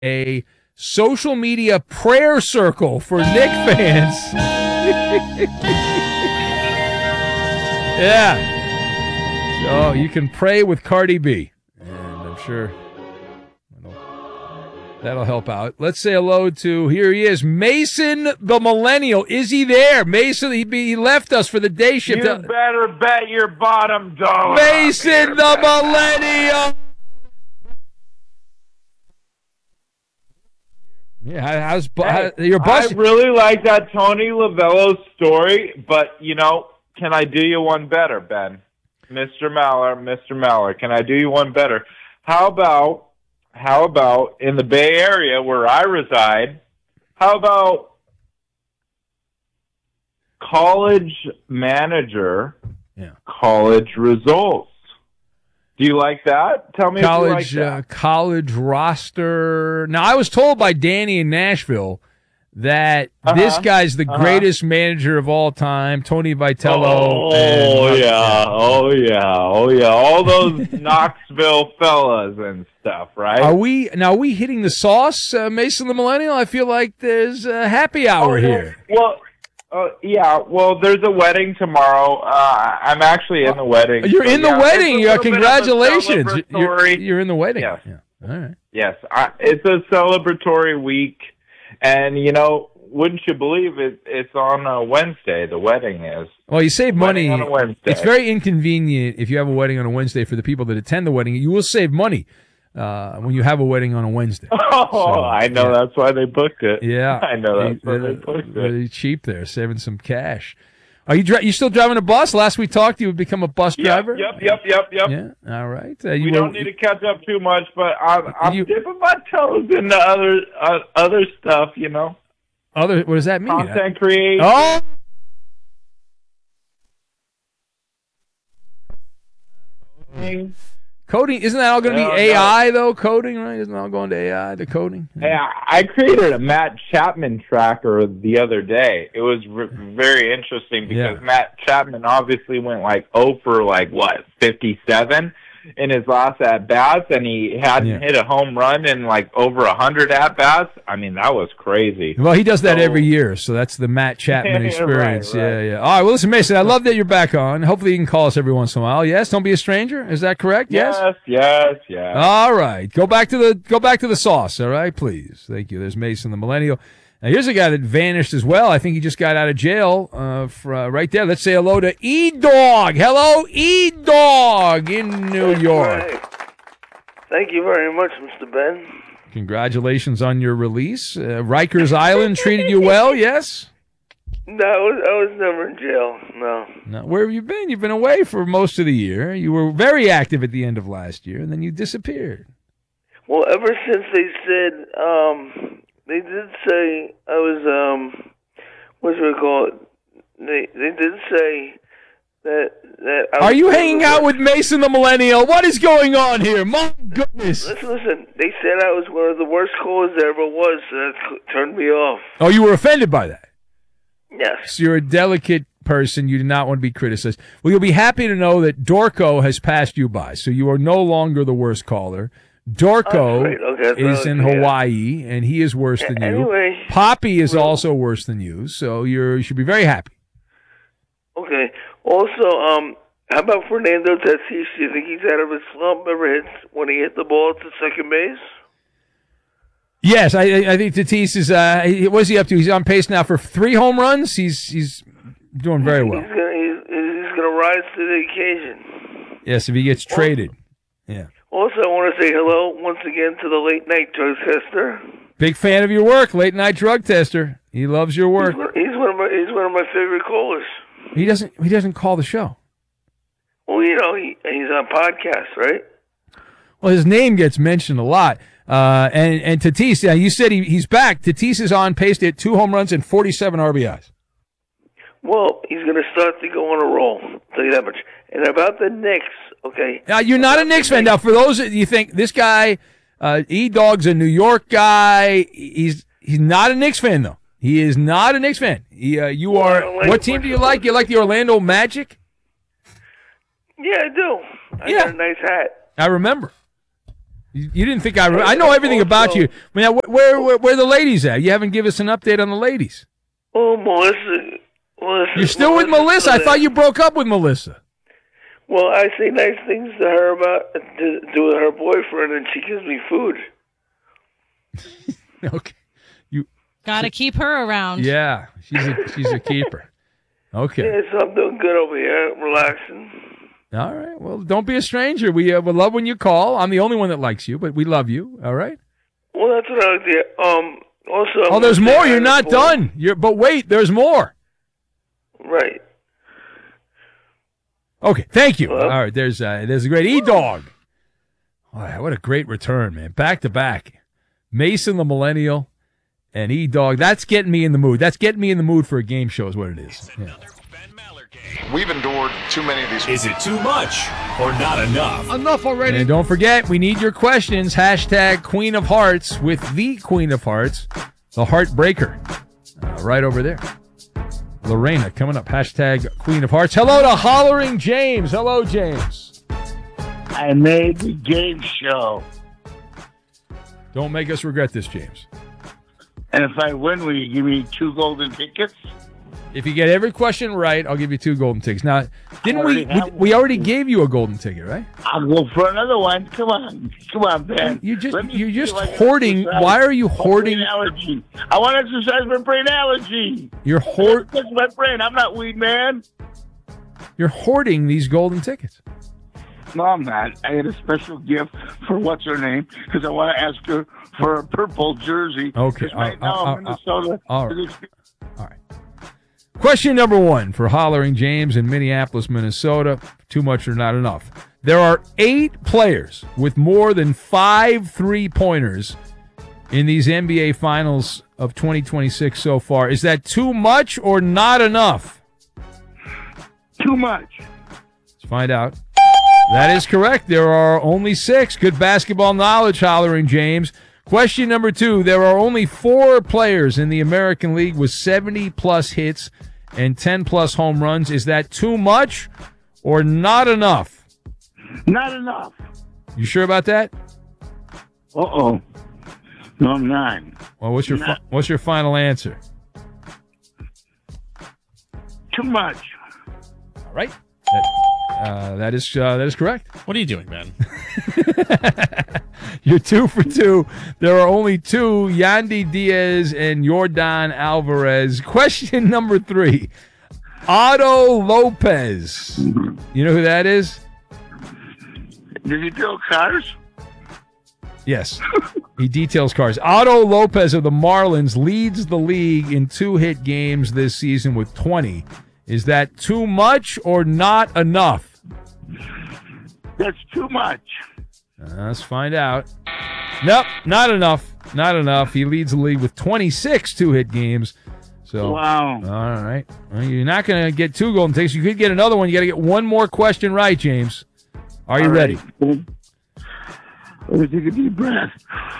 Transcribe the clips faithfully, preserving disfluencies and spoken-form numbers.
a social media prayer circle for Knick fans. Yeah. So you can pray with Cardi B. And I'm sure that'll help out. Let's say hello to, here he is, Mason the Millennial. Is he there? Mason, he, he left us for the day shift. You better bet your bottom dollar. Mason the Millennial. Yeah, how's hey, how, your bus? I really like that Tony Lavello story, but, you know, can I do you one better, Ben? Mister Maller, Mister Maller, can I do you one better? How about, how about in the Bay Area where I reside, how about college manager, yeah. college results? Do you like that? Tell me college, if you like that. Uh, college roster. Now, I was told by Danny in Nashville that uh-huh. this guy's the uh-huh. greatest manager of all time, Tony Vitello. Oh, and, yeah. Uh, oh, yeah. Oh, yeah. All those Knoxville fellas and stuff, right? Are we now? Are we hitting the sauce, uh, Mason the Millennial? I feel like there's a happy hour oh, here. Well, uh, yeah. Well, there's a wedding tomorrow. Uh, I'm actually in the wedding. You're so, in the yeah, wedding. Yeah, congratulations. You're, you're in the wedding. Yes. Yeah. All right. Yes. I, it's a celebratory week. And, you know, wouldn't you believe it? It's on a Wednesday, the wedding is. Well, you save money. On a Wednesday. It's very inconvenient if you have a wedding on a Wednesday for the people that attend the wedding. You will save money uh, when you have a wedding on a Wednesday. Oh, so, I know. Yeah. That's why they booked it. Yeah. I know. That's they, why they booked it. Really cheap there, saving some cash. Are you dri- you still driving a bus? Last we talked, you would become a bus driver? Yep, yep, yep, yep. Yeah, all right. Uh, you we were, don't need to catch up too much, but I'm, I'm you, dipping my toes into other uh, other stuff, you know. Other, what does that mean? Content creation. Oh! Coding, isn't that all going to no, be A I, no. though, coding, right? Isn't it all going to A I, the coding? Hey, I created a Matt Chapman tracker the other day. It was re- very interesting because yeah. Matt Chapman obviously went like oh for like, what, fifty-seven in his last at-bats, and he hadn't yeah. hit a home run in like over one hundred at-bats. I mean, that was crazy. Well, he does that so, every year, so that's the Matt Chapman experience. right, right. Yeah, yeah. All right, well, listen, Mason, I love that you're back on. Hopefully you can call us every once in a while. Yes, don't be a stranger. Is that correct? Yes, Yes, yes, yes. All right. Go back to the go back to the sauce, all right, please. Thank you. There's Mason the Millennial. Now, here's a guy that vanished as well. I think he just got out of jail uh, for, uh, right there. Let's say hello to E-Dog. Hello, E-Dog in New York. Right. Thank you very much, Mister Ben. Congratulations on your release. Uh, Rikers Island treated you well, yes? No, I was, I was never in jail, no. Now, where have you been? You've been away for most of the year. You were very active at the end of last year, and then you disappeared. Well, ever since they said... Um, They did say I was, um, what should we call it? They they did say that that. I Are was you hanging out with Mason the Millennial? What is going on here? My goodness! Listen, listen. They said I was one of the worst callers there ever was. So that turned me off. Oh, you were offended by that? Yes. So you're a delicate person. You do not want to be criticized. Well, you'll be happy to know that Dorco has passed you by, so you are no longer the worst caller. Dorco oh, okay, is so, in yeah. Hawaii, and he is worse than you. Anyway, Poppy is well, also worse than you, so you're, you should be very happy. Okay. Also, um, how about Fernando Tatis? Do you think he's out of his slump ever hit when he hit the ball to second base? Yes, I, I think Tatis is. Uh, what is he up to? He's on pace now for three home runs. He's he's doing very well. He's gonna he's, he's gonna rise to the occasion. Yes, if he gets traded. Yeah. Also, I want to say hello once again to the late night drug tester. Big fan of your work, late night drug tester. He loves your work. He's one, he's one of my he's one of my favorite callers. He doesn't he doesn't call the show. Well, you know he he's on podcasts, right? Well, his name gets mentioned a lot. Uh, and and Tatis, yeah, you said he he's back. Tatis is on pace to hit two home runs and forty-seven R B Is. Well, he's going to start to go on a roll. I'll tell you that much. And about the Knicks, okay. Now, you're not a Knicks fan. Now, for those that you think this guy, uh, E-Dog's a New York guy, he's he's not a Knicks fan, though. He is not a Knicks fan. He, uh, you well, are. like what team do you like? You like the Orlando Magic? Yeah, I do. I yeah. got a nice hat. I remember. You, you didn't think I? Re- I know everything Also- about you. Now, wh- where, where where are the ladies at? You haven't given us an update on the ladies. Oh, Melissa. Melissa You're still with Melissa. I thought you broke up with Melissa. Well, I say nice things to her about to do with her boyfriend, and she gives me food. Okay. You. Got to keep her around. Yeah, she's a she's a keeper. Okay. Yeah, so I'm doing good over here, relaxing. All right. Well, don't be a stranger. We uh, we love when you call. I'm the only one that likes you, but we love you. All right. Well, that's what I like to hear. Um, also, Oh, there's more. You're not done. You're but wait, there's more. Right. Okay. Thank you. Hello? All right. There's uh, there's a great E Dog. Oh, what a great return, man! Back to back, Mason the Millennial and E Dog. That's getting me in the mood. That's getting me in the mood for a game show. Is what it is. Yeah. We've endured too many of these. Is it too much or not enough? Enough already. And don't forget, we need your questions. Hashtag Queen of Hearts with the Queen of Hearts, the Heartbreaker. Uh, right over there. Lorena coming up. Hashtag Queen of Hearts. Hello to Hollering James. Hello, James. I made the game show. Don't make us regret this, James. And if I win, will you give me two golden tickets? If you get every question right, I'll give you two golden tickets. Now, didn't we? already We, have we one. already gave you a golden ticket, right? I'll go for another one. Come on. Come on, Ben. You just Let me you're see just if I can hoarding. exercise Why are you my hoarding? brain allergy. I want to exercise my brain allergy. You're hoard. That's my brain. I'm not weed man. You're hoarding these golden tickets. No, I'm not. I had a special gift for what's her name because I want to ask her for a purple jersey. Okay, 'Cause right uh, now, uh, uh, Minnesota. all right. is- All right. Question number one for Hollering James in Minneapolis, Minnesota. Too much or not enough? There are eight players with more than five three-pointers in these N B A Finals of twenty twenty-six so far. Is that too much or not enough? Too much. Let's find out. That is correct. There are only six. Good basketball knowledge, Hollering James. Question number two. There are only four players in the American League with seventy-plus hits and ten-plus home runs. Is that too much or not enough? Not enough. You sure about that? Uh-oh. No, I'm not. Well, what's your fi- what's your final answer? Too much. All right. That, uh, that is uh, that is correct. What are you doing, man? You're two for two. There are only two, Yandy Diaz and Yordan Alvarez. Question number three. Otto Lopez. You know who that is? Did he build cars? Yes. He details cars. Otto Lopez of the Marlins leads the league in two-hit games this season with twenty. Is that too much or not enough? That's too much. Uh, let's find out. Nope, not enough. Not enough. He leads the league with twenty-six two-hit games. So, Wow. all right. Well, you're not going to get two golden tickets. You could get another one. You got to get one more question right, James. Are you All ready? right. Let me take a deep breath.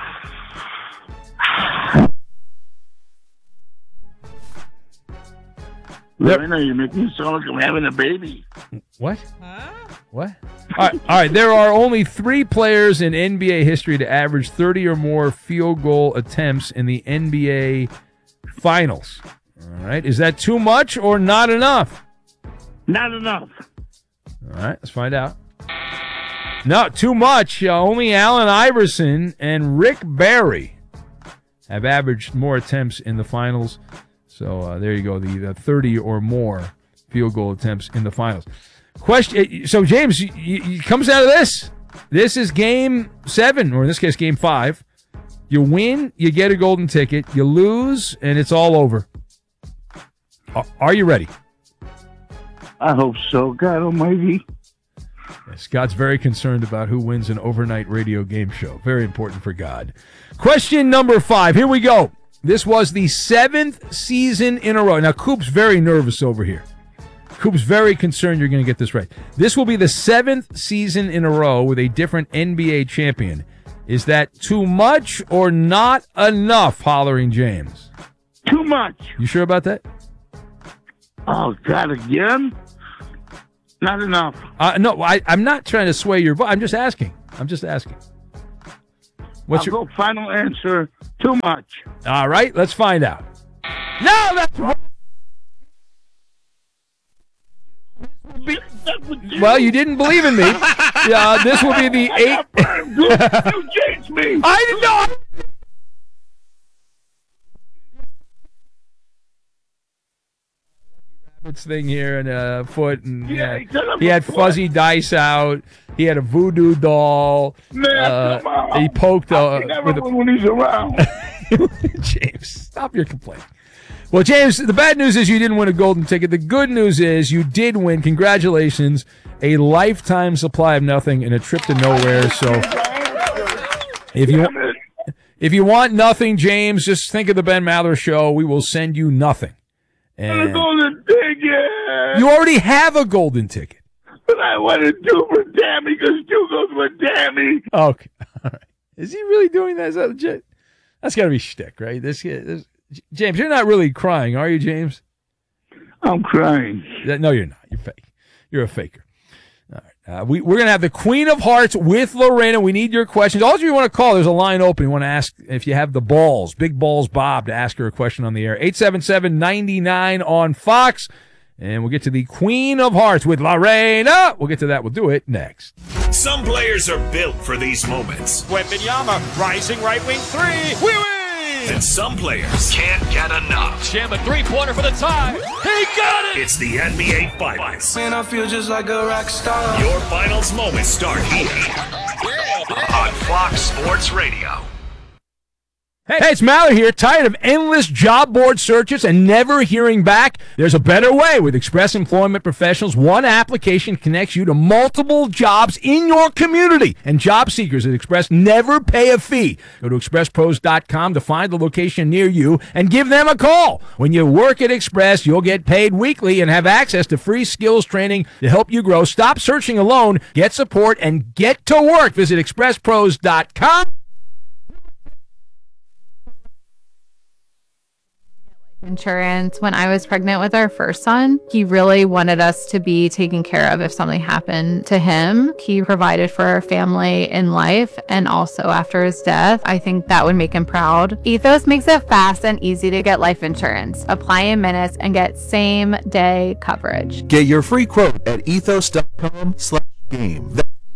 Lorena, you're making me sound like I'm having a baby. What? What? All right, all right. There are only three players in N B A history to average thirty or more field goal attempts in the N B A Finals. All right. Is that too much or not enough? Not enough. All right. Let's find out. No, too much. Uh, only Allen Iverson and Rick Barry have averaged more attempts in the finals. So uh, there you go. The, the thirty or more field goal attempts in the finals. Question. So James, you, you, comes out of this. This is game seven, or in this case, game five. You win, you get a golden ticket. You lose, and it's all over. Are, are you ready? I hope so. God almighty. Scott's very concerned about who wins an overnight radio game show. Very important for God. Question number five. Here we go. This was the seventh season in a row. Now, Coop's very nervous over here. Coop's very concerned you're going to get this right. This will be the seventh season in a row with a different N B A champion. Is that too much or not enough, Hollering James? Too much. You sure about that? Oh, God, again? Not enough. Uh, no, I, I'm not trying to sway your vote. I'm just asking. I'm just asking. What's I'll your go final answer, too much. All right, let's find out. No, that's wrong. Well, you didn't believe in me. Uh, this will be the eight. you, you jinxed me. I didn't know. Rabbits thing here and a foot, and Yeah, yeah, he said I'm he had a foot. fuzzy dice out. He had a voodoo doll. Man, Uh, come on. he poked uh, I can never with a win when he's around. James, stop your complaining. Well, James, the bad news is you didn't win a golden ticket. The good news is you did win. Congratulations. A lifetime supply of nothing and a trip to nowhere. So if you if you want nothing, James, just think of the Ben Maller Show. We will send you nothing. I'm And going to dig it. you already have a golden ticket. But I want to do for Dammy because two goes with Dammy. Okay. All right. Is he really doing that? Is that legit? That's got to be shtick, right? This, this James, you're not really crying, are you, James? I'm crying. No, you're not. You're fake. You're a faker. All right. Uh, we, we're going to have the Queen of Hearts with Lorena. We need your questions. All of you want to call, there's a line open. You want to ask if you have the balls, Big Balls Bob, to ask her a question on the air. eight seven seven, nine nine on Fox. And we'll get to the Queen of Hearts with Lorena. We'll get to that. We'll do it next. Some players are built for these moments. Wembanyama, rising right wing three. We win! And some players can't get enough. Jam a three-pointer for the tie. He got it! It's the N B A Finals. Man, I feel just like a rock star. Your finals moments start here on Fox Sports Radio. Hey, it's Maller here. Tired of endless job board searches and never hearing back? There's a better way. With Express Employment Professionals, one application connects you to multiple jobs in your community. And job seekers at Express never pay a fee. Go to express pros dot com to find the location near you and give them a call. When you work at Express, you'll get paid weekly and have access to free skills training to help you grow. Stop searching alone. Get support and get to work. Visit express pros dot com. Insurance. When I was pregnant with our first son, he really wanted us to be taken care of if something happened to him. He provided for our family in life and also after his death. I think that would make him proud. Ethos makes it fast and easy to get life insurance. Apply in minutes and get same day coverage. Get your free quote at ethos dot com slash game.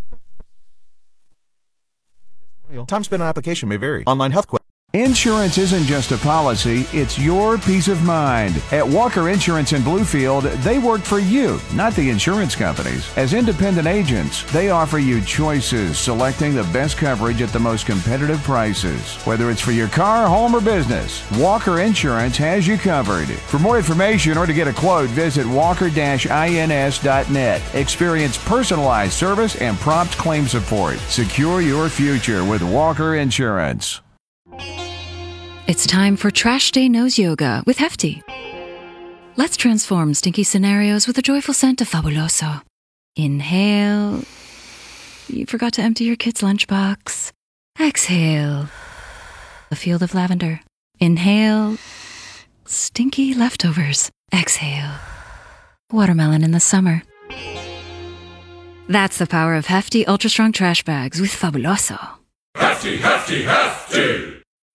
Time spent on application may vary. Online health question. Insurance isn't just a policy, it's your peace of mind. At Walker Insurance in Bluefield, they work for you, not the insurance companies. As independent agents, they offer you choices, selecting the best coverage at the most competitive prices. Whether it's for your car, home, or business, Walker Insurance has you covered. For more information or to get a quote, visit walker dash ins dot net. Experience personalized service and prompt claim support. Secure your future with Walker Insurance. It's time for Trash Day Nose Yoga with Hefty. Let's transform stinky scenarios with a joyful scent of Fabuloso. Inhale. You forgot to empty your kid's lunchbox. Exhale. A field of lavender. Inhale. Stinky leftovers. Exhale. Watermelon in the summer. That's the power of Hefty Ultra Strong Trash Bags with Fabuloso. Hefty, hefty, hefty!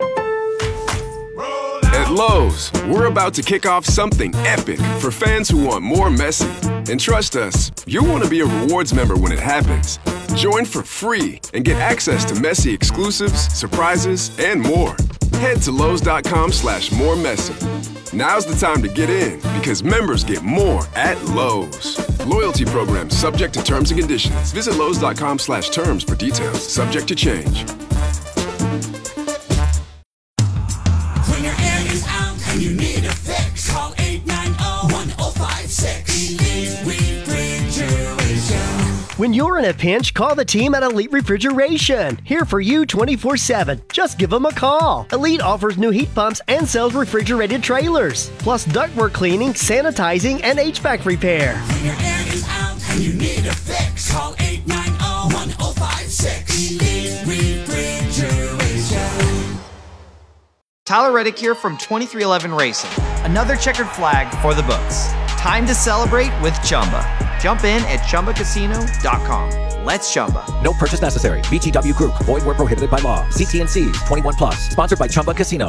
At Lowe's, we're about to kick off something epic for fans who want more messy. And trust us, you'll want to be a rewards member when it happens. Join for free and get access to messy exclusives, surprises, and more. Head to Lowe's dot com slash more messy. Now's the time to get in because members get more at Lowe's. Loyalty program subject to terms and conditions. Visit Lowe's dot com slash terms for details. Subject to change. When your air is out and you need a fix, call eight nine zero, one zero five six. Elite Refrigeration. When you're in a pinch, call the team at Elite Refrigeration. Here for you twenty-four seven. Just give them a call. Elite offers new heat pumps and sells refrigerated trailers, plus ductwork cleaning, sanitizing, and H V A C repair. When your air is out and you need a fix, call eight nine zero, one zero five six. Elite Refrigeration. Tyler Reddick here from twenty-three eleven Racing. Another checkered flag for the books. Time to celebrate with Chumba. Jump in at chumba casino dot com. Let's chumba. No purchase necessary. V G W Group. Void where prohibited by law. See T and C's. twenty-one plus. Sponsored by Chumba Casino.